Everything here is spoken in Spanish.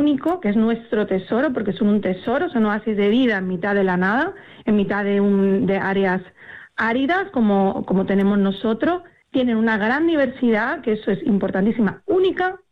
único, que es nuestro tesoro, porque son un tesoro, son oasis de vida en mitad de la nada, en mitad de áreas áridas como tenemos nosotros. Tienen una gran diversidad, que eso es importantísima, única